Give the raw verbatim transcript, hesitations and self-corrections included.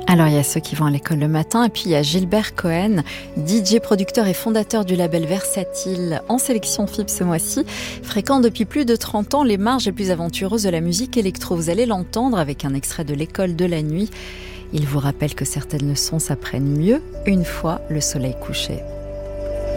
Alors il y a ceux qui vont à l'école le matin et puis il y a Gilbert Cohen, D J, producteur et fondateur du label Versatile, en sélection F I B ce mois-ci, fréquente depuis plus de trente ans les marges les plus aventureuses de la musique électro. Vous allez l'entendre avec un extrait de l'école de la nuit. Il vous rappelle que certaines leçons s'apprennent mieux une fois le soleil couché.